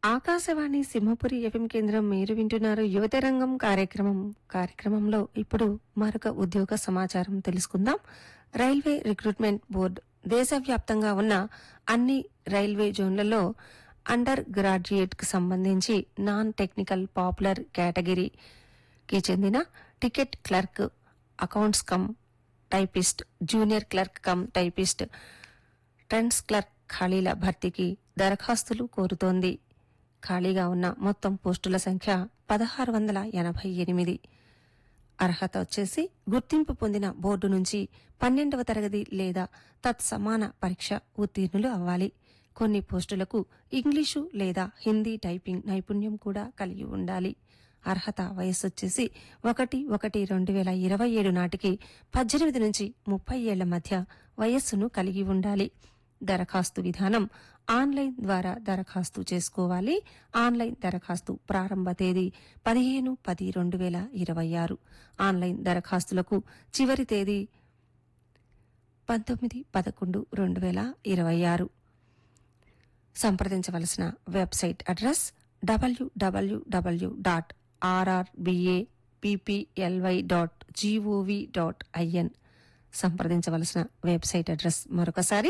Akashvani Simhapuri FM కేంద్రం మీరు వింటున్నారు యువతరంగం కార్యక్రమంలో ఇప్పుడు మరొక ఉద్యోగ సమాచారం తెలుసుకుందాం. రైల్వే రిక్రూట్మెంట్ బోర్డు దేశవ్యాప్తంగా ఉన్న అన్ని రైల్వే జోన్లలో అండర్ గ్రాడ్యుయేట్ కు సంబంధించి నాన్ టెక్నికల్ పాపులర్ కేటగిరీకి చెందిన ticket clerk, accounts cum typist, junior clerk cum typist, trends clerk ఖాళీల భర్తీకి దరఖాస్తులు కోరుతోంది. ఖాళీగా ఉన్న మొత్తం పోస్టుల సంఖ్య 1688. అర్హత వచ్చేసి గుర్తింపు పొందిన బోర్డు నుంచి 12వ తరగతి లేదా తత్సమాన పరీక్ష ఉత్తీర్ణులు అవ్వాలి. కొన్ని పోస్టులకు ఇంగ్లీషు లేదా హిందీ టైపింగ్ నైపుణ్యం కూడా కలిగి ఉండాలి. అర్హత వయస్సు వచ్చేసి 1/1/2027 నాటికి 18 నుంచి 30 ఏళ్ల మధ్య వయస్సును కలిగి ఉండాలి. దరఖాస్తు విధానం ఆన్లైన్ ద్వారా దరఖాస్తు చేసుకోవాలి. ఆన్లైన్ దరఖాస్తు ప్రారంభ తేదీ 15/10/2026. ఆన్లైన్ దరఖాస్తులకు చివరి తేదీ 19/11/2026. సంప్రదించవలసిన వెబ్సైట్ అడ్రస్ www.rrbapply.gov.in. సంప్రదించవలసిన వెబ్సైట్ అడ్రస్ మరొకసారి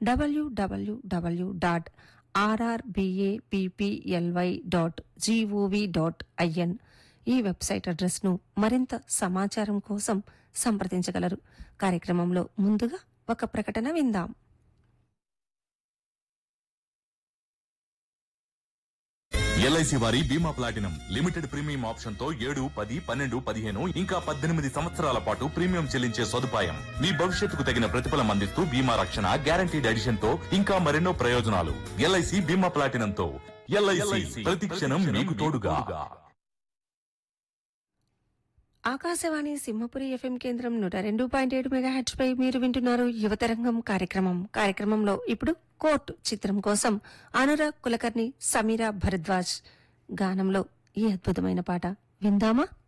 www.rrbapply.gov.in. ఈ వెబ్సైట్ అడ్రస్ ను మరింత సమాచారం కోసం సంప్రదించగలరు. కార్యక్రమంలో ముందుగా ఒక ప్రకటన విందాం. ఎల్ఐసి వారి బీమా ప్లాటినం లిమిటెడ్ ప్రీమియం ఆప్షన్ తో 7, 10, 12, 15 ఇంకా 18 సంవత్సరాల పాటు ప్రీమియం చెల్లించే సదుపాయం. మీ భవిష్యత్తుకు తగిన ప్రతిఫలం అందిస్తూ బీమా రక్షణ, గ్యారంటీడ్ ఎడిషన్ తో ఇంకా మరెన్నో ప్రయోజనాలు. ఎల్ఐసి బీమా ప్లాటినం తో ఎల్ఐసి ప్రతి క్షణం మీకు తోడుగా. ఆకాశవాణి సింహపురి ఎఫ్ఎం కేంద్రం 102.7 మెగాహెర్ట్జ్ పై మీరు వింటున్నారు యువతరంగం కార్యక్రమంలో ఇప్పుడు కోర్టు చిత్రం కోసం అనురాగ్ కులకర్ణి, సమీరా భరద్వాజ్ గానంలో ఈ అద్భుతమైన పాట విందామా?